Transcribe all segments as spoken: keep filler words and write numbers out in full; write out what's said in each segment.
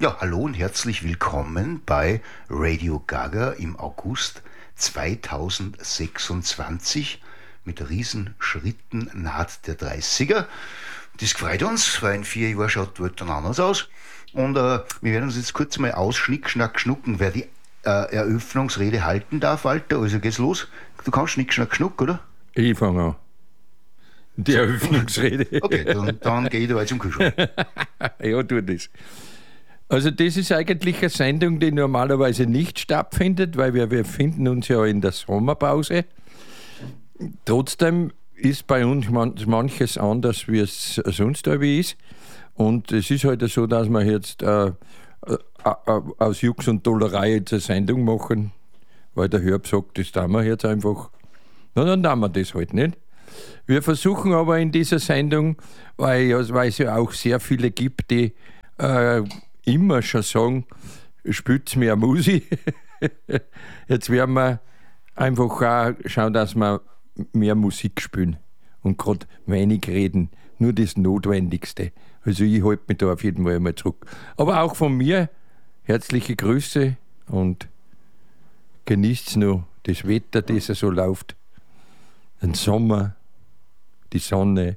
Ja, hallo und herzlich willkommen bei Radio Gaga im August zweitausendsechsundzwanzig mit Riesenschritten naht der dreißiger. Das freut uns, weil in vier Jahren schaut die Welt dann anders aus. Und äh, wir werden uns jetzt kurz mal ausschnick, schnack, schnucken, wer die äh, Eröffnungsrede halten darf, Walter. Also geht's los. Du kannst schnick, schnack, schnuck, oder? Ich fange an. Die Eröffnungsrede. Okay, dann, dann gehe ich da jetzt zum Kühlschrank. Ja, tu das. Also das ist eigentlich eine Sendung, die normalerweise nicht stattfindet, weil wir, wir befinden uns ja in der Sommerpause. Trotzdem ist bei uns manches anders, wie es sonst irgendwie ist. Und es ist halt so, dass wir jetzt äh, äh, aus Jux und Dollerei jetzt eine Sendung machen, weil der Hörb sagt, das tun wir jetzt einfach. Na, dann tun wir das halt nicht. Wir versuchen aber in dieser Sendung, weil, weil es ja auch sehr viele gibt, die äh, immer schon sagen, spielt's mehr Musik. Jetzt werden wir einfach auch schauen, dass wir mehr Musik spielen und gerade wenig reden, nur das Notwendigste. Also ich halte mich da auf jeden Fall einmal zurück. Aber auch von mir herzliche Grüße und genießt noch das Wetter, das so läuft. Den Sommer, die Sonne.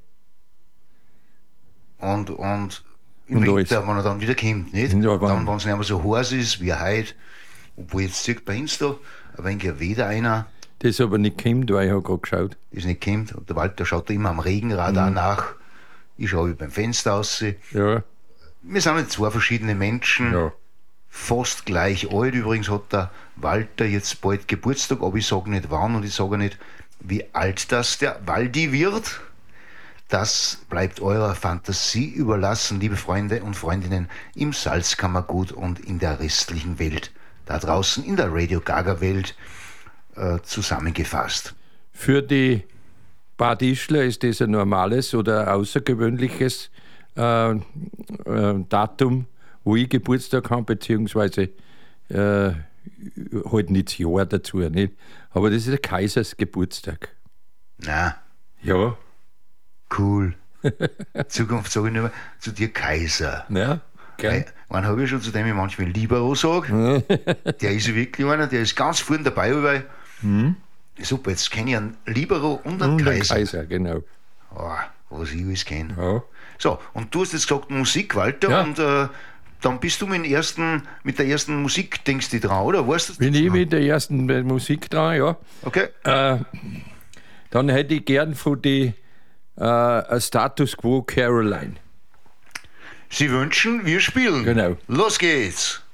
Und, und im Und Winter, alles. wenn er dann wieder kommt, nicht? Ja, wenn- dann, wenn es nicht mehr so heiß ist wie heute, obwohl jetzt sieht bei uns da ein wenig wieder einer, Das aber nicht kommt, weil ich habe gerade geschaut. das nicht kommt. Und der Walter schaut da immer am Regenradar nach. Ich schaue beim Fenster raus. Ja, Wir sind jetzt zwei verschiedene Menschen, ja. fast gleich alt. Übrigens hat der Walter jetzt bald Geburtstag, aber ich sage nicht wann und ich sage nicht, wie alt das der Waldi wird. Das bleibt eurer Fantasie überlassen, liebe Freunde und Freundinnen im Salzkammergut und in der restlichen Welt, da draußen in der Radio Gaga Welt äh, zusammengefasst. Für die Badischler ist das ein normales oder außergewöhnliches äh, äh, Datum, wo ich Geburtstag habe, beziehungsweise äh, halt nicht das Jahr dazu, nicht? Aber das ist der Kaisers Geburtstag. Na, Ja. cool. Zukunft sage ich nur mehr zu dir Kaiser. Ja, Weil, gell? man habe ich schon zu dem ich manchmal Libero sage. Der ist wirklich einer, der ist ganz vorne dabei, weil super, jetzt kenne ich einen Libero und einen Und der Kaiser. Kaiser, genau. Oh, was ich alles kenne. Ja. So, und du hast jetzt gesagt Musik, Walter, Ja. und äh, dann bist du mit, dem ersten, mit der ersten Musik, denkst du dran, oder? Weißt du das? Bin ich mit der ersten Musik dran, ja. Okay. Äh, dann hätte ich gern von die äh, Status Quo Caroline. Sie wünschen, wir spielen. Genau. Los geht's.